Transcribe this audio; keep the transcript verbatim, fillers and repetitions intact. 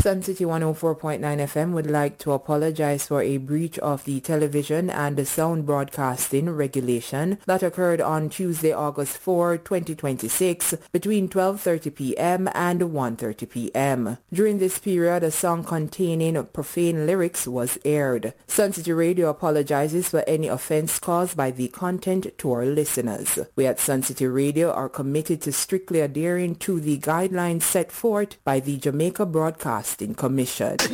Sun City one oh four point nine F M would like to apologize for a breach of the television and the sound broadcasting regulation that occurred on Tuesday, August fourth, twenty twenty-six between twelve thirty p.m. and one thirty p.m. During this period, a song containing profane lyrics was aired. Sun City Radio apologizes for any offense caused by the content to our listeners. We at Sun City Radio are committed to strictly adhering to the guidelines set forth by the Jamaica Broadcasting Commission.